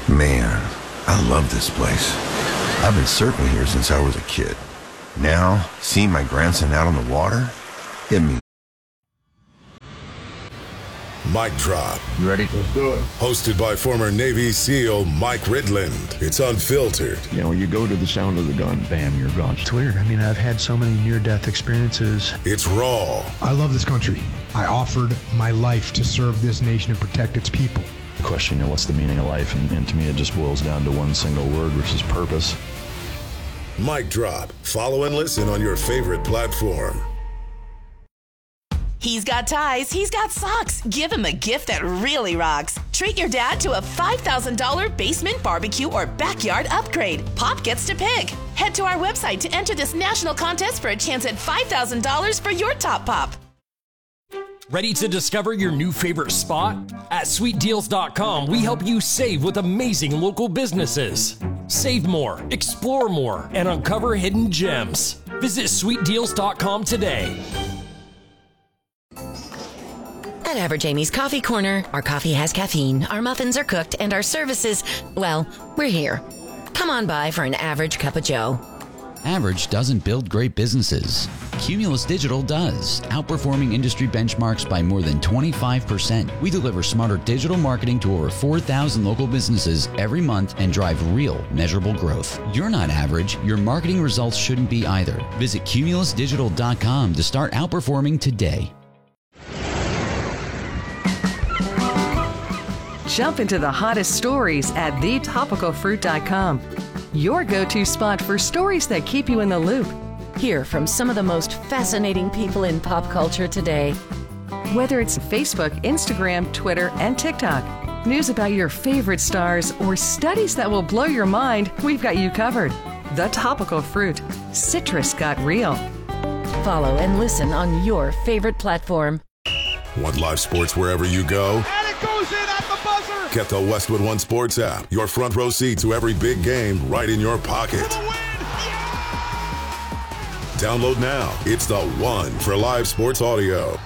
Man, I love this place. I've been surfing here since I was a kid. Now, seeing my grandson out on the water, it means... Mic Drop. You ready? Let's do it. Hosted by former Navy SEAL Mike Ridland. It's unfiltered. You know, you go to the sound of the gun, bam, you're gone. It's weird. I mean, I've had so many near-death experiences. It's raw. I love this country. I offered my life to serve this nation and protect its people. Question, you know, what's the meaning of life? And to me, it just boils down to one single word, which is purpose. Mic Drop. Follow and listen on your favorite platform. He's got ties, he's got socks. Give him a gift that really rocks. Treat your dad to a $5,000 basement barbecue or backyard upgrade. Pop gets to pick. Head to our website to enter this national contest for a chance at $5,000 for your top pop. Ready to discover your new favorite spot? At sweetdeals.com, we help you save with amazing local businesses. Save more, explore more, and uncover hidden gems. Visit sweetdeals.com today. At Average Amy's Coffee Corner, our coffee has caffeine, our muffins are cooked, and our services, well, we're here. Come on by for an average cup of joe. Average doesn't build great businesses. Cumulus Digital does, outperforming industry benchmarks by more than 25%. We deliver smarter digital marketing to over 4,000 local businesses every month and drive real, measurable growth. You're not average. Your marketing results shouldn't be either. Visit cumulusdigital.com to start outperforming today. Jump into the hottest stories at thetopicalfruit.com. Your go-to spot for stories that keep you in the loop. Hear from some of the most fascinating people in pop culture today. Whether it's Facebook, Instagram, Twitter, and TikTok, news about your favorite stars, or studies that will blow your mind, we've got you covered. The Topical Fruit. Citrus got real. Follow and listen on your favorite platform. Want live sports wherever you go? And it goes in at the buzzer! Get the Westwood One Sports app. Your front row seat to every big game right in your pocket. Download now. It's the one for live sports audio.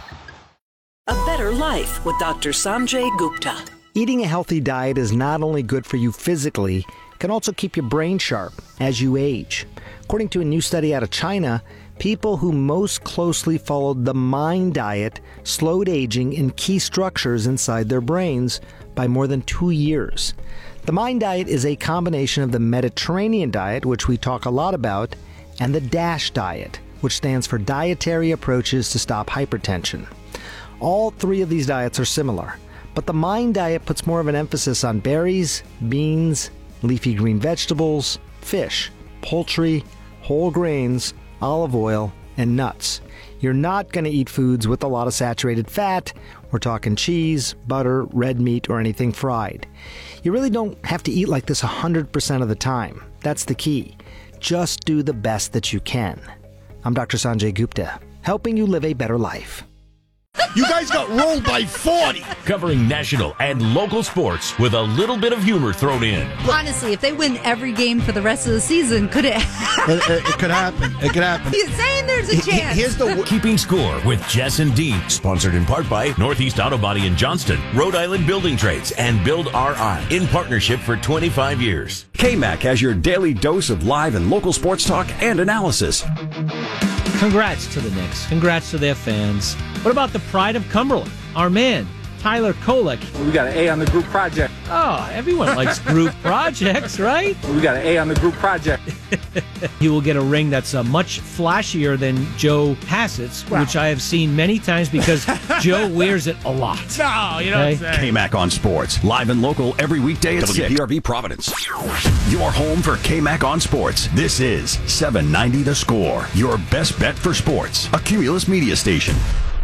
A better life with Dr. Sanjay Gupta. Eating a healthy diet is not only good for you physically, it can also keep your brain sharp as you age. According to a new study out of China, people who most closely followed the MIND diet slowed aging in key structures inside their brains by more than 2 years. The MIND diet is a combination of the Mediterranean diet, which we talk a lot about, and the DASH diet, which stands for Dietary Approaches to Stop Hypertension. All three of these diets are similar, but the MIND diet puts more of an emphasis on berries, beans, leafy green vegetables, fish, poultry, whole grains, olive oil, and nuts. You're not going to eat foods with a lot of saturated fat. We're talking cheese, butter, red meat, or anything fried. You really don't have to eat like this 100% of the time. That's the key. Just do the best that you can. I'm Dr. Sanjay Gupta, helping you live a better life. You guys got rolled by 40. Covering national and local sports with a little bit of humor thrown in. Honestly, if they win every game for the rest of the season, could it happen? It could happen. It could happen. He's saying there's a chance. Here's the Keeping Score with Jess and Dean. Sponsored in part by Northeast Auto Body in Johnston, Rhode Island Building Trades, and Build RI. In partnership for 25 years. KMAC has your daily dose of live and local sports talk and analysis. Congrats to the Knicks. Congrats to their fans. What about the pride of Cumberland? Our man, Tyler Kolek. We got an A on the group project. Oh, everyone likes group projects, right? We got an A on the group project. He will get a ring that's much flashier than Joe Hassett's, which I have seen many times because Joe wears it a lot. No, you don't say. KMAC on Sports, live and local every weekday at WPRV Providence. Your home for KMAC on Sports. This is 790 The Score, your best bet for sports. A Cumulus media station.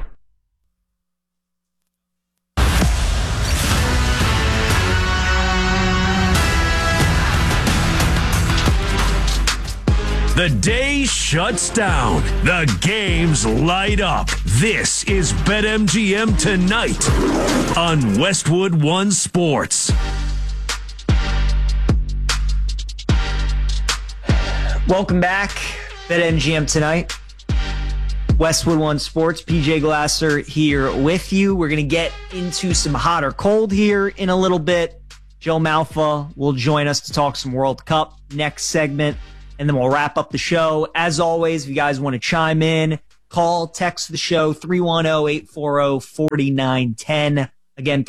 The day shuts down. The games light up. This is BetMGM Tonight on Westwood One Sports. Welcome back. BetMGM Tonight. Westwood One Sports. PJ Glasser here with you. We're going to get into some hot or cold here in a little bit. Joe Malfa will join us to talk some World Cup next segment, and then we'll wrap up the show. As always, if you guys want to chime in, call, text the show, 310-840-4910. Again,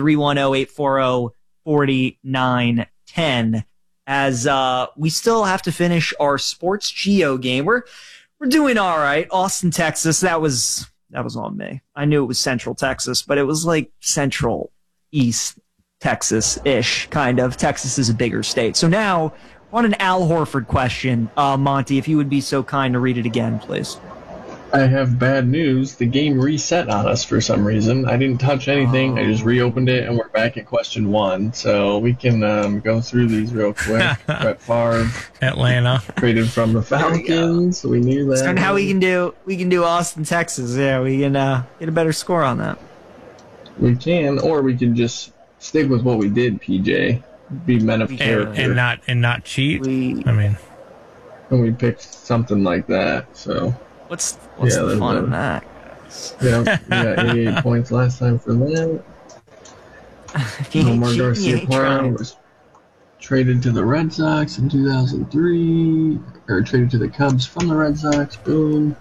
310-840-4910. As we still have to finish our Sports Geo game. We're doing all right. Austin, Texas, that was on me. I knew it was Central Texas, but it was like Central East Texas-ish, kind of. Texas is a bigger state. So now, on an Al Horford question, Monty, if you would be so kind to read it again, please. I have bad news. The game reset on us for some reason. I didn't touch anything. I just reopened it, and we're back at question 1. So we can go through these real quick. Brett Favre, Atlanta, traded from the Falcons. We knew that. So how we can do Austin, Texas. Yeah, we can get a better score on that. We can, or we can just stick with what we did, PJ. Be men of character and not cheat. And we picked something like that. So. What's the fun in that? Yeah, we got 88 points last time for that. Omar Garcia-Parra was traded to the Red Sox in 2003, or traded to the Cubs from the Red Sox. Boom.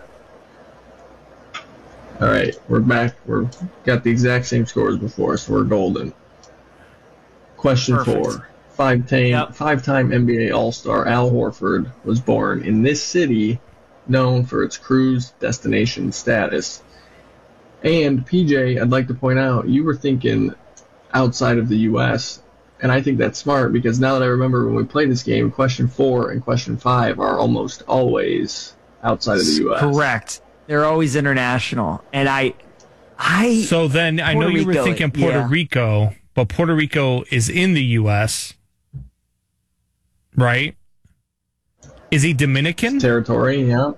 All right, we're back. We're got the exact same scores before, so we're golden. Question 4. Five-time NBA All-Star Al Horford was born in this city, known for its cruise destination status. And PJ, I'd like to point out, you were thinking outside of the U.S., and I think that's smart because now that I remember when we played this game, question 4 and question 5 are almost always outside of the U.S. Correct. They're always international. And So then I know you were thinking Puerto Rico, but Puerto Rico is in the U.S., right? Is he Dominican? Territory, yeah.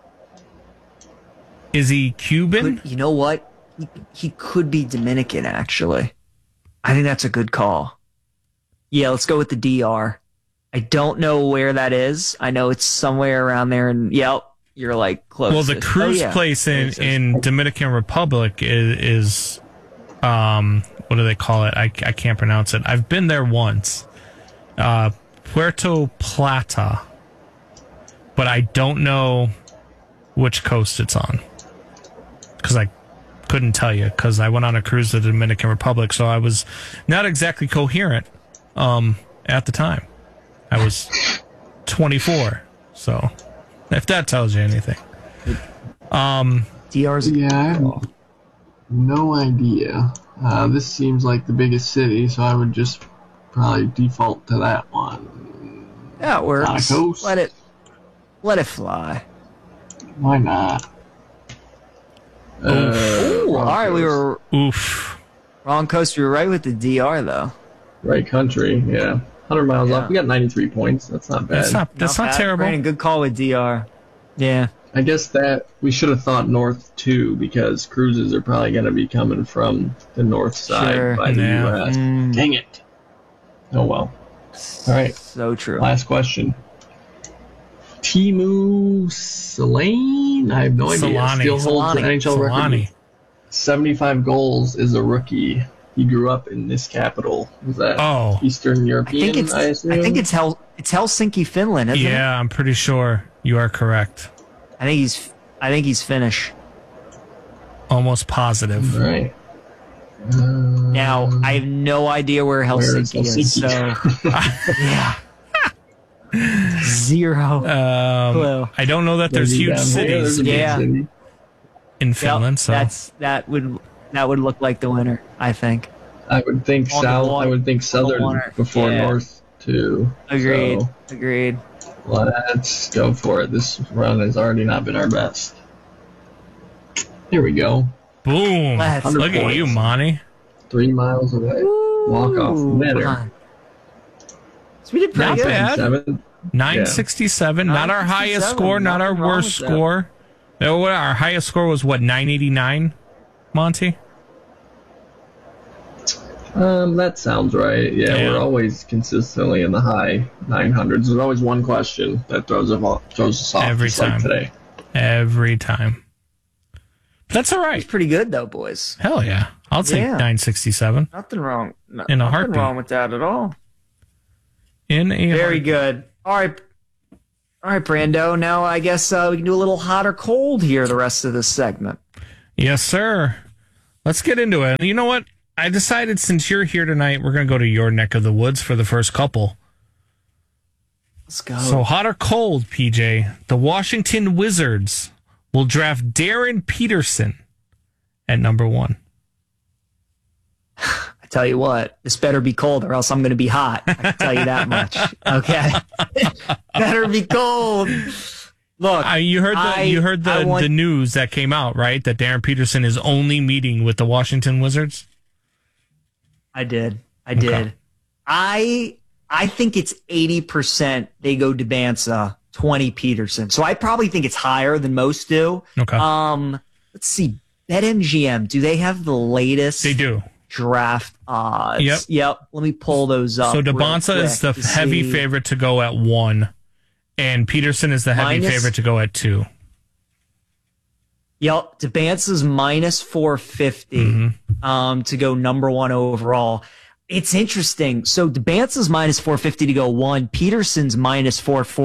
Is he Cuban? You know what? He could be Dominican, actually. I think that's a good call. Yeah, let's go with the DR. I don't know where that is. I know it's somewhere around there, and you're like close. Well, the cruise place in Dominican Republic is what do they call it? I can't pronounce it. I've been there once. Puerto Plata. But I don't know which coast it's on because I couldn't tell you because I went on a cruise to the Dominican Republic, so I was not exactly coherent at the time. I was 24, so if that tells you anything. DR's I have no idea. This seems like the biggest city, so I would just probably default to that one. That works. Tacos. Let it fly. Why not? All right, we were wrong coast. We were right with the DR though. Right country, yeah. 100 miles off. We got 93 points. That's not bad. That's not terrible. Brandon, good call with DR. Yeah. I guess that we should have thought north too, because cruises are probably going to be coming from the north side by the U.S. Dang it. Oh well. All right. So true. Last question. Timu Solane? I have no idea. Still holds the NHL record. 75 goals is a rookie. He grew up in this capital. Is that Eastern European? I assume? I think it's Helsinki, Finland, isn't it? Yeah, I'm pretty sure you are correct. I think he's Finnish. Almost positive. Right. Now I have no idea where Helsinki is. So yeah. Zero clue. I don't know that there's huge cities in Finland. So that would look like the winner. I think. I would think south. I would think southern before north too. Agreed. So Agreed. Let's go for it. This run has already not been our best. Here we go. Boom! Look at you, Monty. 3 miles away. Walk off winner. So we did pretty not good. Bad. 967. Not our highest score. Not our worst score. Our highest score was what? 989. Monty. That sounds right. Yeah, we're always consistently in the high 900s. There's always one question that throws us off every time. Like today. Every time. That's all right. It's pretty good though, boys. Hell yeah. I'll take 967. Nothing wrong. In a nothing heartbeat. wrong with that at all. Very good. All right, Brando. Now I guess we can do a little hot or cold here the rest of this segment. Yes, sir. Let's get into it. You know what? I decided since you're here tonight, we're going to go to your neck of the woods for the first couple. Let's go. So hot or cold, PJ? The Washington Wizards will draft Darren Peterson at number 1. I tell you what, this better be cold or else I'm going to be hot. I can tell you that much. Okay? Better be cold. Look, you heard the news that came out, right? That Darren Peterson is only meeting with the Washington Wizards? I did. I think it's 80% they go Debanza, 20 Peterson. So I probably think it's higher than most do. Okay. Let's see. BetMGM, do they have the latest? They do. Draft odds. Yep. Let me pull those up. So Debanza is the heavy favorite to go at 1, and Peterson is the heavy favorite to go at 2. Yep. Debanza's minus 450 to go number 1 overall. It's interesting. So Debanza's minus 450 to go 1. Peterson's minus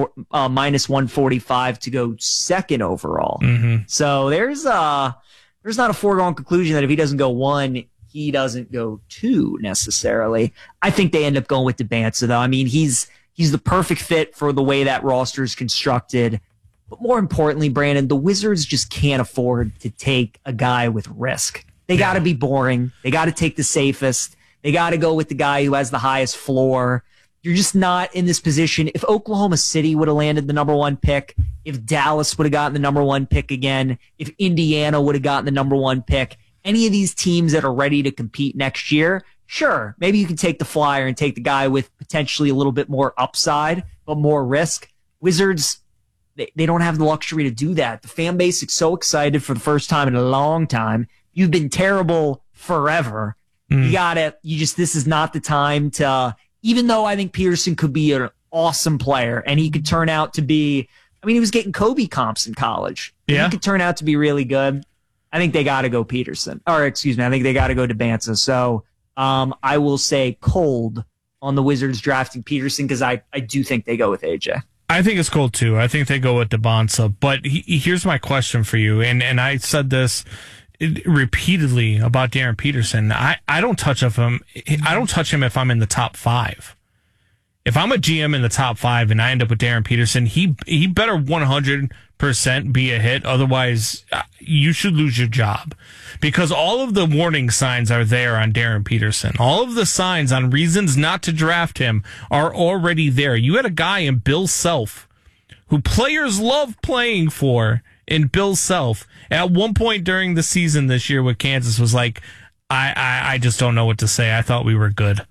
145 to go 2nd overall. So there's not a foregone conclusion that if he doesn't go 1, he doesn't go 2 necessarily. I think they end up going with Debanza though. I mean, he's the perfect fit for the way that roster is constructed. But more importantly, Brandon, the Wizards just can't afford to take a guy with risk. They got to be boring. They got to take the safest. They got to go with the guy who has the highest floor. You're just not in this position. If Oklahoma City would have landed the number 1 pick, if Dallas would have gotten the number 1 pick again, if Indiana would have gotten the number 1 pick, any of these teams that are ready to compete next year, sure, maybe you can take the flyer and take the guy with potentially a little bit more upside, but more risk. Wizards, they don't have the luxury to do that. The fan base is so excited for the first time in a long time. You've been terrible forever. This is not the time to, even though I think Peterson could be an awesome player and he could turn out to be, he was getting Kobe comps in college. Yeah. He could turn out to be really good. I think they got to go Peterson. I think they got to go Debanza. So I will say cold on the Wizards drafting Peterson because I do think they go with AJ. I think it's cold too. I think they go with Debanza. But here's my question for you, and I said this repeatedly about Darren Peterson. I don't touch him. I don't touch him if I'm in the top 5. If I'm a GM in the top 5 and I end up with Darren Peterson, he better 100% be a hit. Otherwise, you should lose your job because all of the warning signs are there on Darren Peterson. All of the signs on reasons not to draft him are already there. You had a guy in Bill Self who players love playing for in Bill Self at one point during the season this year with Kansas was like, I just don't know what to say. I thought we were good.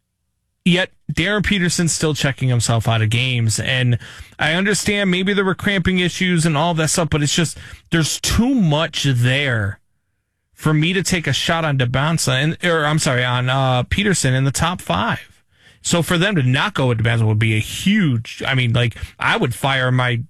Yet Darren Peterson's still checking himself out of games. And I understand maybe there were cramping issues and all that stuff, but it's just, there's too much there for me to take a shot on Debanza on Peterson in the top 5. So for them to not go with Debanza would be a huge, I would fire my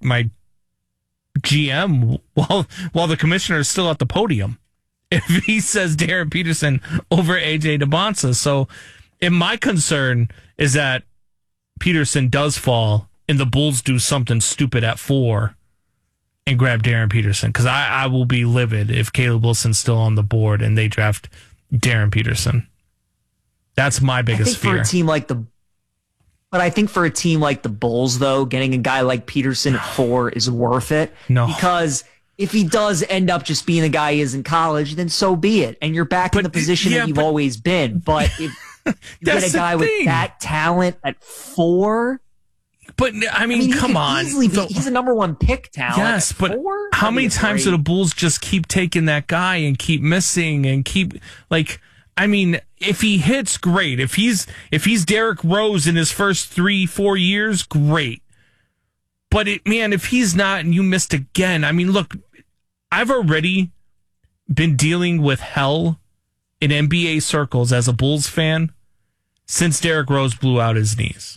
GM while the commissioner is still at the podium if he says Darren Peterson over AJ Debanza. So, and my concern is that Peterson does fall and the Bulls do something stupid at 4 and grab Darren Peterson because I will be livid if Caleb Wilson's still on the board and they draft Darren Peterson. That's my biggest fear. But I think for a team like the Bulls, though, getting a guy like Peterson at 4 is worth it. No. Because if he does end up just being the guy he is in college, then so be it. And you're back in the position that you've always been. But if you get a guy with that talent at 4... But, come on. He's a number 1 pick talent. Yes, but 4? How many times do the Bulls just keep taking that guy and keep missing and keep, if he hits, great. If he's Derrick Rose in his first 3-4 years, great. But if he's not and you missed again, look, I've already been dealing with hell in NBA circles as a Bulls fan since Derrick Rose blew out his knees.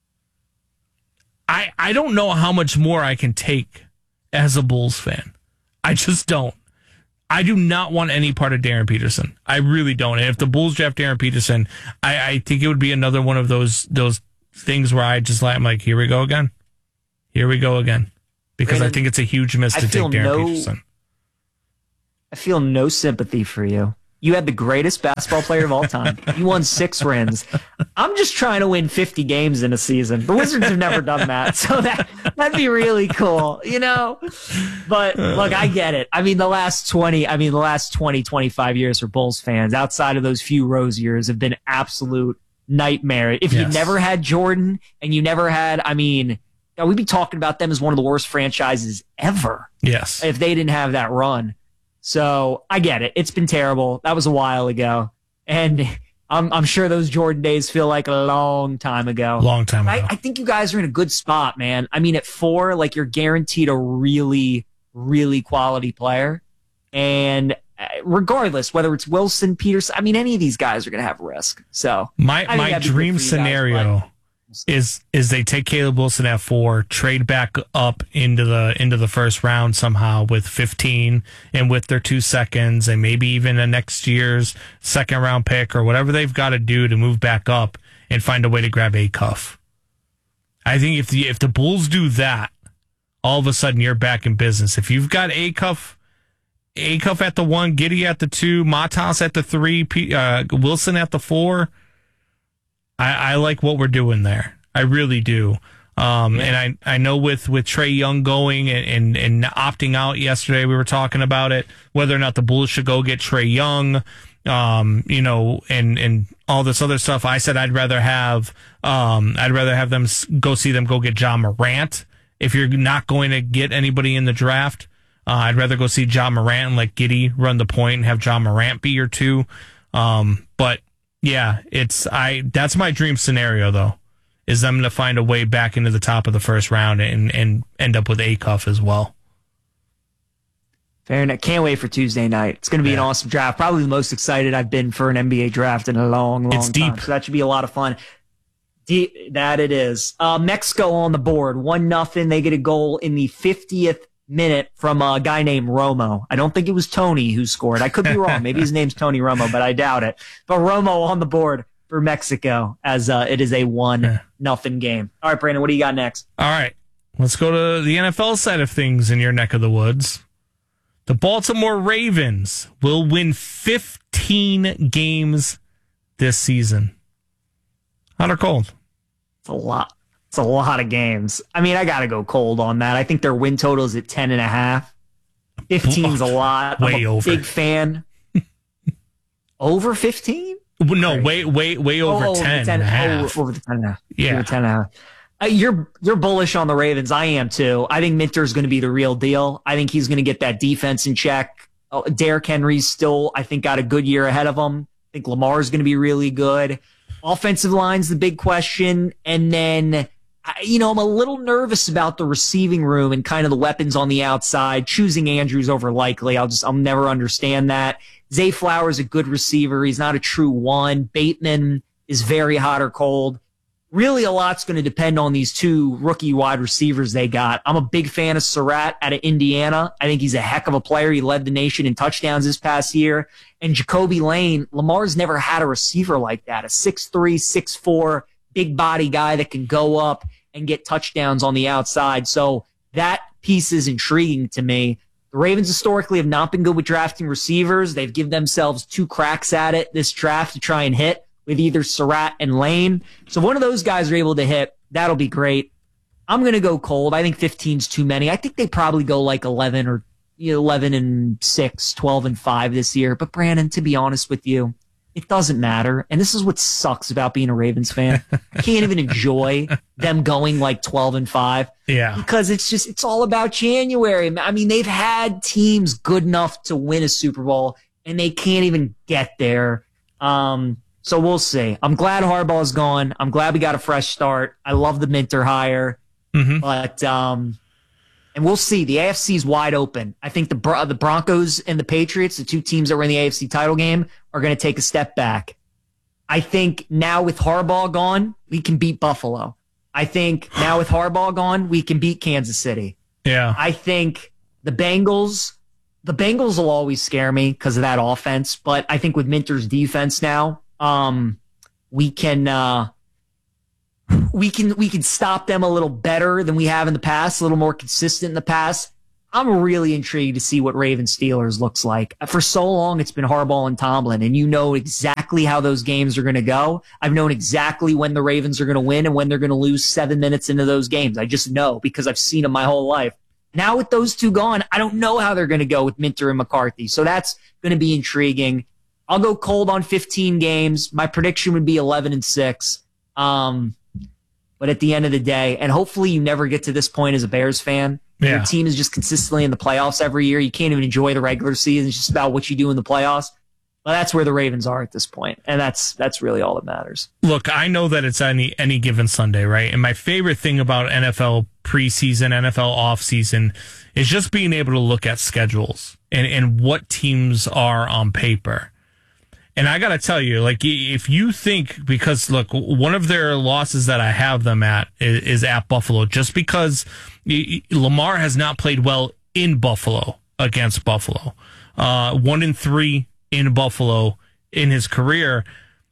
I don't know how much more I can take as a Bulls fan. I just don't. I do not want any part of Darren Peterson. I really don't. And if the Bulls draft Darren Peterson, I think it would be another one of those things where I'm like, here we go again. Because Brandon, I think it's a huge miss to take Darren Peterson. I feel no sympathy for you. You had the greatest basketball player of all time. You won 6 rings. I'm just trying to win 50 games in a season. The Wizards have never done that, so that'd be really cool, you know? But look, I get it. I mean, the last 20, 25 years for Bulls fans, outside of those few Rose years, have been absolute nightmare. If you never had Jordan and you never had, we'd be talking about them as one of the worst franchises ever. Yes. If they didn't have that run. So I get it. It's been terrible. That was a while ago. And I'm sure those Jordan days feel like a long time ago. I think you guys are in a good spot, man. I mean, at 4, like, you're guaranteed a really, really quality player. And regardless, whether it's Wilson, Peterson, any of these guys are going to have risk. So my dream scenario is they take Caleb Wilson at 4, trade back up into the first round somehow with 15 and with their 2 seconds and maybe even a next year's second round pick or whatever they've got to do to move back up and find a way to grab Acuff. I think if the Bulls do that, all of a sudden you're back in business. If you've got Acuff at the 1, Giddey at the 2, Matas at the 3, Wilson at the 4. I like what we're doing there. I really do. And I know with Trae Young going and opting out yesterday, we were talking about it, whether or not the Bulls should go get Trae Young, and all this other stuff. I said I'd rather have them go get Ja Morant. If you're not going to get anybody in the draft, I'd rather go see Ja Morant and let Giddey run the point and have Ja Morant be your 2. But yeah, that's my dream scenario though, is them to find a way back into the top of the first round and end up with Acuff as well. Fair enough. Can't wait for Tuesday night. It's going to be an awesome draft. Probably the most excited I've been for an NBA draft in a long it's deep. time. So that should be a lot of fun. That it is. Mexico on the board, 1-0. They get a goal in the 50th minute from a guy named Romo. I don't think it was Tony who scored. I could be wrong. Maybe his name's Tony Romo, but I doubt it. But Romo on the board for Mexico as it is a 1-0 game. All right, Brandon, what do you got next? All right, let's go to the NFL side of things in your neck of the woods. The Baltimore Ravens will win 15 games this season. Hot or cold? It's a lot. It's a lot of games. I got to go cold on that. I think their win total is at 10.5. 15's a lot. Way over. Big fan. Over 15? No, way over 10.5. Over the 10.5. Yeah. Over 10.5. You're bullish on the Ravens. I am too. I think Minter's going to be the real deal. I think he's going to get that defense in check. Derrick Henry's still, I think, got a good year ahead of him. I think Lamar's going to be really good. Offensive line's the big question. And then, I'm a little nervous about the receiving room and kind of the weapons on the outside. Choosing Andrews over Likely, I'll never understand that. Zay Flowers a good receiver. He's not a true 1. Bateman is very hot or cold. Really, a lot's going to depend on these 2 rookie wide receivers they got. I'm a big fan of Surratt out of Indiana. I think he's a heck of a player. He led the nation in touchdowns this past year. And Jacoby Lane, Lamar's never had a receiver like that, a 6'3", 6'4", big body guy that can go up and get touchdowns on the outside. So that piece is intriguing to me. The Ravens historically have not been good with drafting receivers. They've given themselves 2 cracks at it this draft to try and hit with either Surratt and Lane. So if one of those guys are able to hit, that'll be great. I'm going to go cold. I think 15's too many. I think they probably go like 11 or 11-6, 12-5 this year. But Brandon, to be honest with you, it doesn't matter. And this is what sucks about being a Ravens fan. I can't even enjoy them going like 12-5. Yeah. Because it's all about January. They've had teams good enough to win a Super Bowl and they can't even get there. So we'll see. I'm glad Harbaugh's gone. I'm glad we got a fresh start. I love the Minter hire. Mm-hmm. But, and we'll see. The AFC's wide open. I think the Broncos and the Patriots, the 2 teams that were in the AFC title game, are going to take a step back. I think now with Harbaugh gone, we can beat Buffalo. I think now with Harbaugh gone, we can beat Kansas City. Yeah. I think the Bengals will always scare me because of that offense. But I think with Minter's defense now, we can we can stop them a little better than we have in the past, a little more consistent in the past. I'm really intrigued to see what Ravens Steelers looks like. For so long, it's been Harbaugh and Tomlin, and you know exactly how those games are going to go. I've known exactly when the Ravens are going to win and when they're going to lose 7 minutes into those games. I just know because I've seen them my whole life. Now with those two gone, I don't know how they're going to go with Minter and McCarthy. So that's going to be intriguing. I'll go cold on 15 games. My prediction would be 11-6. But at the end of the day, and hopefully you never get to this point as a Bears fan. Yeah. Your team is just consistently in the playoffs every year. You can't even enjoy the regular season. It's just about what you do in the playoffs. Well, that's where the Ravens are at this point, and that's really all that matters. Look, I know that it's any given Sunday, right? And my favorite thing about NFL preseason, NFL offseason is just being able to look at schedules and what teams are on paper. And I got to tell you, like, if you think, because look, one of their losses that I have them at is at Buffalo, just because Lamar has not played well in Buffalo against Buffalo. 1-3 in Buffalo in his career.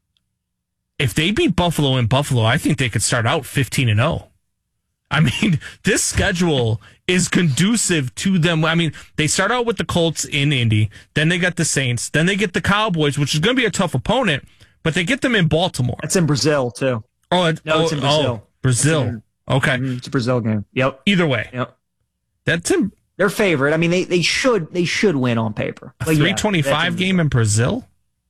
If they beat Buffalo in Buffalo, I think they could start out 15-0. I mean, this schedule is conducive to them. I mean, they start out with the Colts in Indy, then they got the Saints, then they get the Cowboys, which is going to be a tough opponent, but they get them in Baltimore. It's in Brazil, too. It's in Brazil. Brazil. Okay. It's a Brazil game. Yep. Either way. Yep. That's him. They're favored. I mean, they should win on paper. A 325 game in Brazil?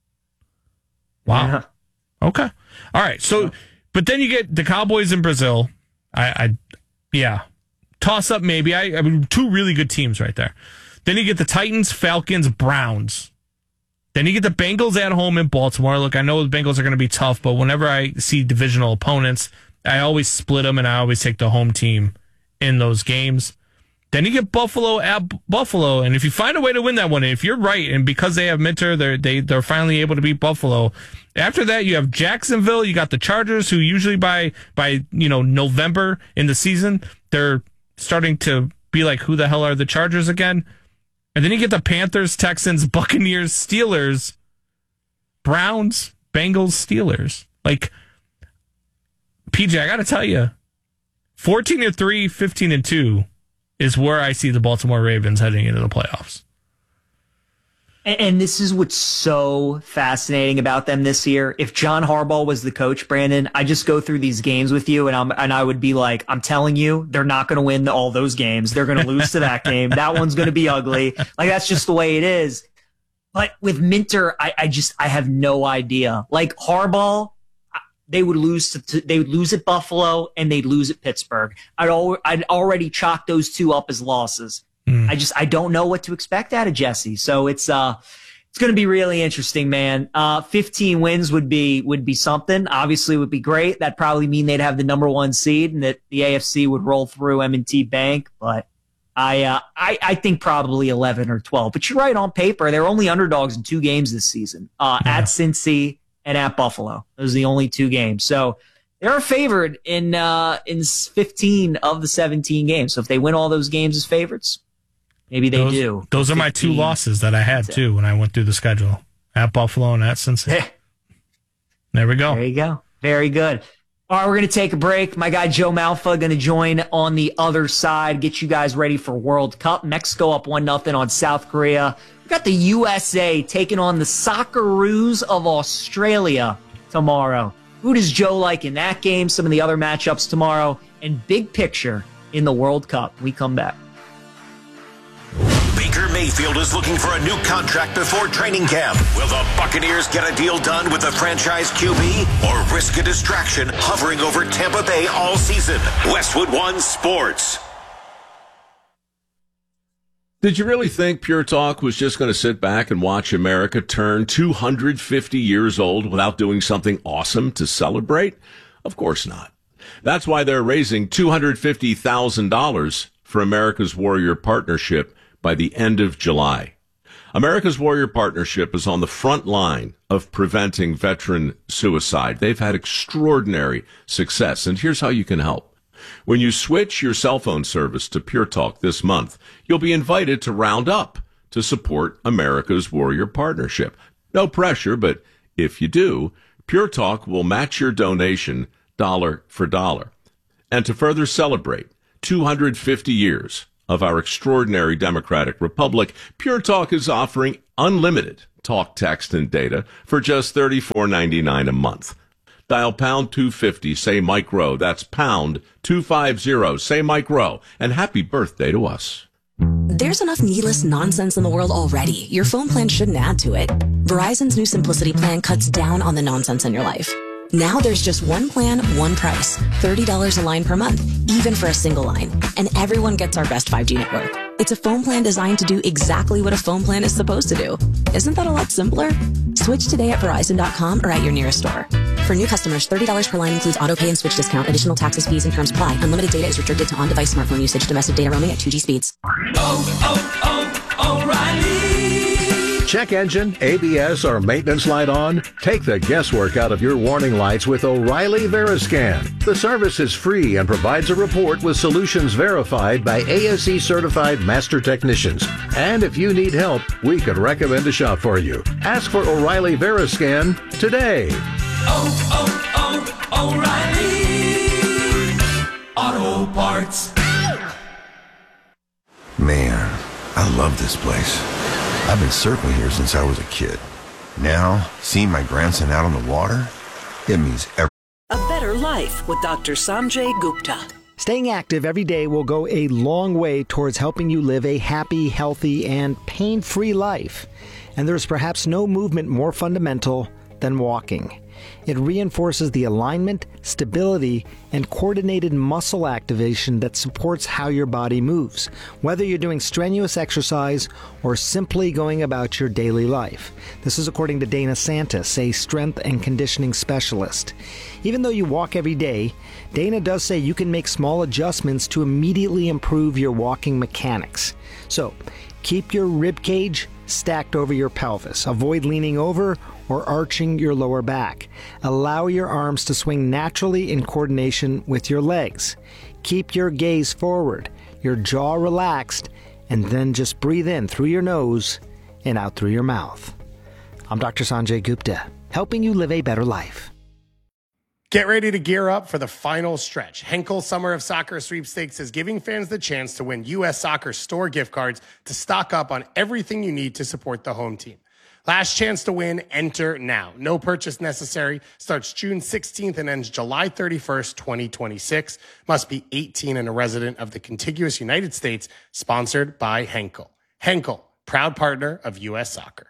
Wow. Yeah. Okay. All right. So, but then you get the Cowboys in Brazil. Yeah. Toss up maybe. I mean, two really good teams right there. Then you get the Titans, Falcons, Browns. Then you get the Bengals at home in Baltimore. Look, I know the Bengals are going to be tough, but whenever I see divisional opponents, I always split them and I always take the home team in those games. Then you get Buffalo at Buffalo, and if you find a way to win that one, if you're right, and because they have Minter, they're finally able to beat Buffalo. After that, you have Jacksonville. You got the Chargers, who usually by November in the season, they're starting to be like, who the hell are the Chargers again? And then you get the Panthers, Texans, Buccaneers, Steelers, Browns, Bengals, Steelers. Like, PJ, I got to tell you, 14-3, 15-2 is where I see the Baltimore Ravens heading into the playoffs. And this is what's so fascinating about them this year. If John Harbaugh was the coach, Brandon, I just go through these games with you and I would be like, I'm telling you, they're not going to win all those games. They're going to lose to that game. That one's going to be ugly. Like, that's just the way it is. But with Minter, I have no idea. Like, Harbaugh, they would lose at Buffalo and they'd lose at Pittsburgh. I'd already chalked those two up as losses. I don't know what to expect out of Jesse. So it's going to be really interesting, man. 15 wins would be something. Obviously, would be great. That'd probably mean they'd have the number 1 seed and that the AFC would roll through M&T Bank. But I think probably 11 or 12. But you're right, on paper, they're only underdogs in 2 games this season. At Cincy and at Buffalo. Those are the only 2 games. So they're favored in 15 of the 17 games. So if they win all those games as favorites, maybe they do. Those are my 2 losses that I had, too, when I went through the schedule. At Buffalo and at Cincinnati. There we go. There you go. Very good. All right, we're going to take a break. My guy Joe Malfa going to join on the other side, get you guys ready for World Cup. Mexico up 1-0 on South Korea. We got the USA taking on the Socceroos of Australia tomorrow. Who does Joe like in that game? Some of the other matchups tomorrow, and big picture in the World Cup. We come back. Baker Mayfield is looking for a new contract before training camp. Will the Buccaneers get a deal done with the franchise QB or risk a distraction hovering over Tampa Bay all season? Westwood One Sports. Did you really think Pure Talk was just going to sit back and watch America turn 250 years old without doing something awesome to celebrate? Of course not. That's why they're raising $250,000 for America's Warrior Partnership by the end of July. America's Warrior Partnership is on the front line of preventing veteran suicide. They've had extraordinary success, and here's how you can help. When you switch your cell phone service to Pure Talk this month, you'll be invited to round up to support America's Warrior Partnership. No pressure, but if you do, Pure Talk will match your donation dollar for dollar. And to further celebrate 250 years of our extraordinary democratic republic, Pure Talk is offering unlimited talk, text, and data for just $34.99 a month. Dial pound 250, say Mike Rowe. That's pound 250, say Mike Rowe. And happy birthday to us. There's enough needless nonsense in the world already. Your phone plan shouldn't add to it. Verizon's new Simplicity plan cuts down on the nonsense in your life. Now there's just one plan, one price. $30 a line per month, even for a single line. And everyone gets our best 5G network. It's a phone plan designed to do exactly what a phone plan is supposed to do. Isn't that a lot simpler? Switch today at Verizon.com or at your nearest store. For new customers, $30 per line includes auto pay and switch discount. Additional taxes, fees, and terms apply. Unlimited data is restricted to on-device smartphone usage. Domestic data roaming at 2G speeds. O'Reilly. Check engine, ABS, or maintenance light on? Take the guesswork out of your warning lights with O'Reilly Veriscan. The service is free and provides a report with solutions verified by ASE certified master technicians. And if you need help, we could recommend a shop for you. Ask for O'Reilly Veriscan today. O'Reilly Auto Parts. Man, I love this place. I've been surfing here since I was a kid. Now, seeing my grandson out on the water, it means everything. A better life with Dr. Sanjay Gupta. Staying active every day will go a long way towards helping you live a happy, healthy, and pain-free life. And there's perhaps no movement more fundamental than walking. It reinforces the alignment, stability, and coordinated muscle activation that supports how your body moves, whether you're doing strenuous exercise or simply going about your daily life. This is according to Dana Santis, a strength and conditioning specialist. Even though you walk every day, Dana does say you can make small adjustments to immediately improve your walking mechanics. So, keep your rib cage stacked over your pelvis. Avoid leaning over or arching your lower back. Allow your arms to swing naturally in coordination with your legs. Keep your gaze forward, your jaw relaxed, and then just breathe in through your nose and out through your mouth. I'm Dr. Sanjay Gupta, helping you live a better life. Get ready to gear up for the final stretch. Henkel Summer of Soccer Sweepstakes is giving fans the chance to win U.S. Soccer store gift cards to stock up on everything you need to support the home team. Last chance to win, enter now. No purchase necessary. Starts June 16th and ends July 31st, 2026. Must be 18 and a resident of the contiguous United States. Sponsored by Henkel. Henkel, proud partner of U.S. Soccer.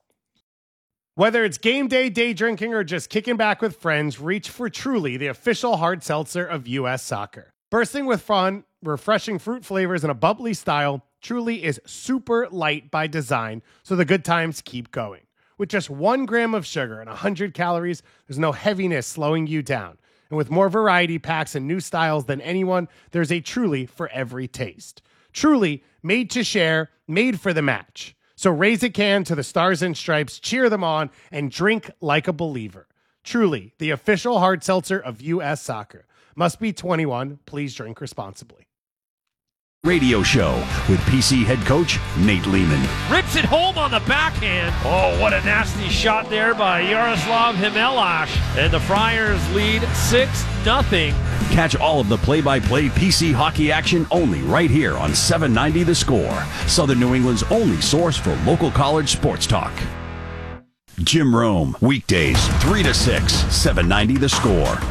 Whether it's game day, day drinking, or just kicking back with friends, reach for Truly, the official hard seltzer of U.S. Soccer. Bursting with fun, refreshing fruit flavors, and a bubbly style, Truly is super light by design, so the good times keep going. With just 1 gram of sugar and 100 calories, there's no heaviness slowing you down. And with more variety packs and new styles than anyone, there's a Truly for every taste. Truly, made to share, made for the match. So raise a can to the Stars and Stripes, cheer them on, and drink like a believer. Truly, the official hard seltzer of U.S. Soccer. Must be 21. Please drink responsibly. Radio show with PC head coach Nate Lehman. Rips it home on the backhand. Oh, what a nasty shot there by Yaroslav Himelash. And the Friars lead 6-0. Catch all of the play-by-play PC hockey action only right here on 790 The Score, Southern New England's only source for local college sports talk. Jim Rome, weekdays 3 to 6, 790 The Score.